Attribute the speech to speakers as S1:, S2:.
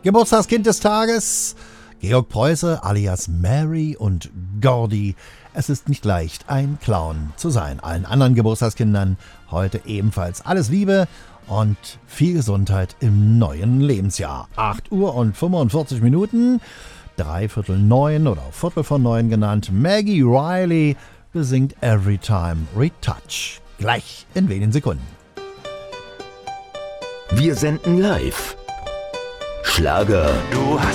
S1: Geburtstagskind des Tages, Georg Preuße alias Mary und Gordy. Es ist nicht leicht, ein Clown zu sein. Allen anderen Geburtstagskindern heute ebenfalls alles Liebe und viel Gesundheit im neuen Lebensjahr. 8 Uhr und 45 Minuten, 8:45 oder auch 8:45 genannt. Maggie Riley besingt Every Time Retouch. Gleich in wenigen Sekunden.
S2: Wir senden live. Schlager.
S3: Du hast